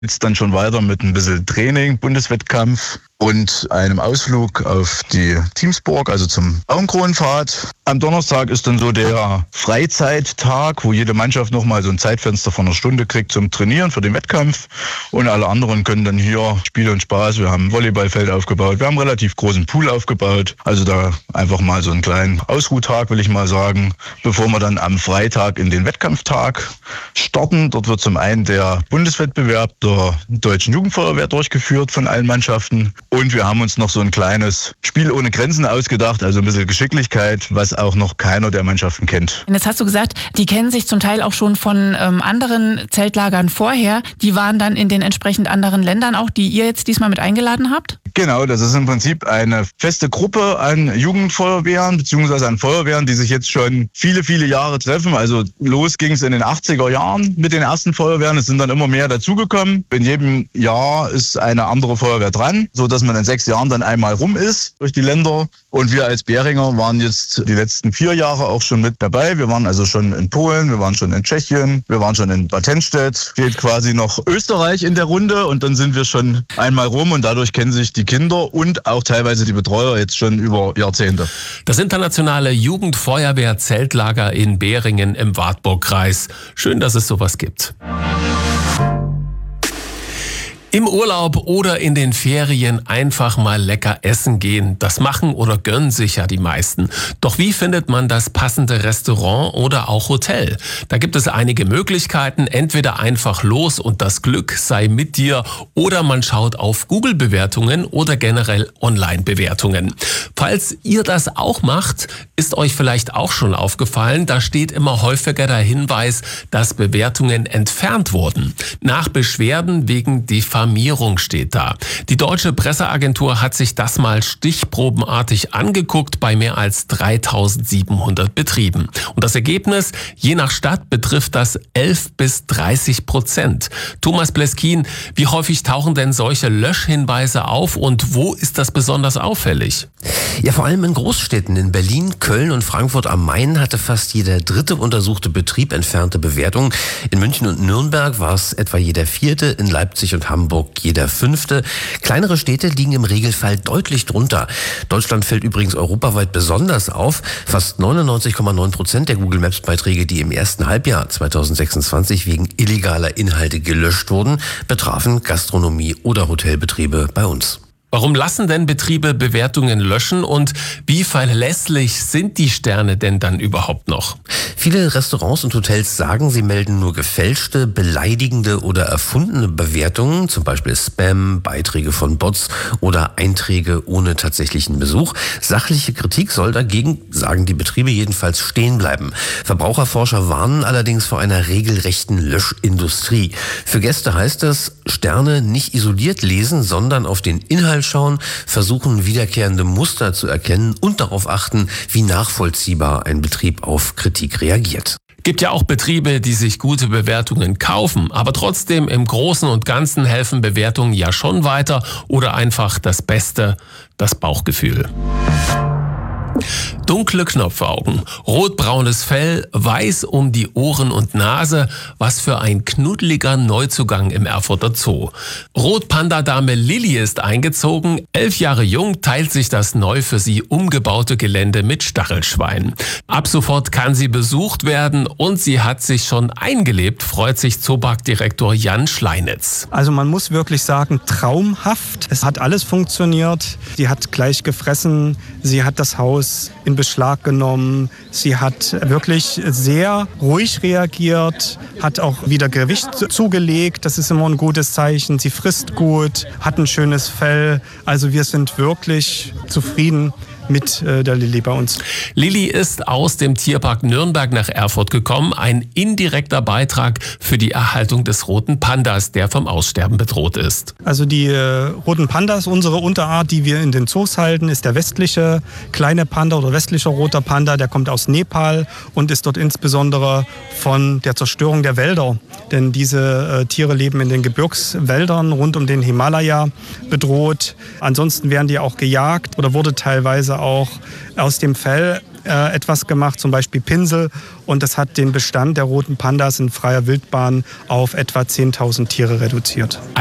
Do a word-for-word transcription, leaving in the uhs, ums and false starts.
Jetzt dann schon weiter mit ein bisschen Training, Bundeswettkampf und einem Ausflug auf die Teamsburg, also zum Baumkronenpfad. Am Donnerstag ist dann so der Freizeittag, wo jede Mannschaft nochmal so ein Zeitfenster von einer Stunde kriegt zum Trainieren für den Wettkampf. Und alle anderen können dann hier Spiel und Spaß. Wir haben ein Volleyballfeld aufgebaut, wir haben einen relativ großen Pool aufgebaut. Also da einfach mal so einen kleinen Ausruhtag, will ich mal sagen, bevor wir dann am Freitag in den Wettkampftag starten. Dort wird zum einen der Bundeswettbewerb der Deutschen Jugendfeuerwehr durchgeführt von allen Mannschaften. Und wir haben uns noch so ein kleines Spiel ohne Grenzen ausgedacht, also ein bisschen Geschicklichkeit, was auch noch keiner der Mannschaften kennt. Und jetzt hast du gesagt, die kennen sich zum Teil auch schon von ähm, anderen Zeltlagern vorher. Die waren dann in den entsprechend anderen Ländern auch, die ihr jetzt diesmal mit eingeladen habt? Genau, das ist im Prinzip eine feste Gruppe an Jugendfeuerwehren beziehungsweise an Feuerwehren, die sich jetzt schon viele, viele Jahre treffen. Also los ging es in den achtziger Jahren mit den ersten Feuerwehren. Es sind dann immer mehr dazugekommen. In jedem Jahr ist eine andere Feuerwehr dran, so dass man in sechs Jahren dann einmal rum ist durch die Länder. Und wir als Beringer waren jetzt die letzten vier Jahre auch schon mit dabei. Wir waren also schon in Polen, wir waren schon in Tschechien, wir waren schon in Bad Tennstedt. Fehlt quasi noch Österreich in der Runde und dann sind wir schon einmal rum und dadurch kennen sich die Kinder und auch teilweise die Betreuer jetzt schon über Jahrzehnte. Das internationale Jugendfeuerwehr-Zeltlager in Beringen im Wartburgkreis. Schön, dass es sowas gibt. Im Urlaub oder in den Ferien einfach mal lecker essen gehen. Das machen oder gönnen sich ja die meisten. Doch wie findet man das passende Restaurant oder auch Hotel? Da gibt es einige Möglichkeiten. Entweder einfach los und das Glück sei mit dir oder man schaut auf Google-Bewertungen oder generell Online-Bewertungen. Falls ihr das auch macht, ist euch vielleicht auch schon aufgefallen, da steht immer häufiger der Hinweis, dass Bewertungen entfernt wurden. Nach Beschwerden wegen Diffamierung steht da. Die deutsche Presseagentur hat sich das mal stichprobenartig angeguckt bei mehr als dreitausendsiebenhundert Betrieben. Und das Ergebnis, je nach Stadt betrifft das elf bis dreißig Prozent. Thomas Bleskin, wie häufig tauchen denn solche Löschhinweise auf und wo ist das besonders auffällig? Ja, vor allem in Großstädten. In Berlin, Köln und Frankfurt am Main hatte fast jeder dritte untersuchte Betrieb entfernte Bewertungen. In München und Nürnberg war es etwa jeder vierte, in Leipzig und Hamburg jeder fünfte. Kleinere Städte liegen im Regelfall deutlich drunter. Deutschland fällt übrigens europaweit besonders auf. Fast neunundneunzig Komma neun Prozent der Google Maps Beiträge, die im ersten Halbjahr zweitausendsechsundzwanzig wegen illegaler Inhalte gelöscht wurden, betrafen Gastronomie- oder Hotelbetriebe bei uns. Warum lassen denn Betriebe Bewertungen löschen und wie verlässlich sind die Sterne denn dann überhaupt noch? Viele Restaurants und Hotels sagen, sie melden nur gefälschte, beleidigende oder erfundene Bewertungen, zum Beispiel Spam, Beiträge von Bots oder Einträge ohne tatsächlichen Besuch. Sachliche Kritik soll dagegen, sagen die Betriebe jedenfalls, stehen bleiben. Verbraucherforscher warnen allerdings vor einer regelrechten Löschindustrie. Für Gäste heißt es, Sterne nicht isoliert lesen, sondern auf den Inhalt schauen, versuchen wiederkehrende Muster zu erkennen und darauf achten, wie nachvollziehbar ein Betrieb auf Kritik reagiert. Gibt ja auch Betriebe, die sich gute Bewertungen kaufen, aber trotzdem im Großen und Ganzen helfen Bewertungen ja schon weiter oder einfach das Beste, das Bauchgefühl. Dunkle Knopfaugen, rotbraunes Fell, weiß um die Ohren und Nase. Was für ein knuddeliger Neuzugang im Erfurter Zoo. Rotpanda-Dame Lilly ist eingezogen. Elf Jahre jung, teilt sich das neu für sie umgebaute Gelände mit Stachelschwein. Ab sofort kann sie besucht werden und sie hat sich schon eingelebt, freut sich Zooparkdirektor Jan Schleinitz. Also man muss wirklich sagen, traumhaft. Es hat alles funktioniert. Sie hat gleich gefressen, sie hat das Haus in Beschlag genommen. Sie hat wirklich sehr ruhig reagiert, hat auch wieder Gewicht zugelegt. Das ist immer ein gutes Zeichen. Sie frisst gut, hat ein schönes Fell. Also wir sind wirklich zufrieden mit äh, der Lilly bei uns. Lilly ist aus dem Tierpark Nürnberg nach Erfurt gekommen. Ein indirekter Beitrag für die Erhaltung des roten Pandas, der vom Aussterben bedroht ist. Also die äh, roten Pandas, unsere Unterart, die wir in den Zoos halten, ist der westliche kleine Panda oder westlicher roter Panda. Der kommt aus Nepal und ist dort insbesondere von der Zerstörung der Wälder. Denn diese äh, Tiere leben in den Gebirgswäldern rund um den Himalaya bedroht. Ansonsten werden die auch gejagt oder wurde teilweise auch aus dem Fell äh, etwas gemacht, zum Beispiel Pinsel. Und das hat den Bestand der roten Pandas in freier Wildbahn auf etwa zehntausend Tiere reduziert.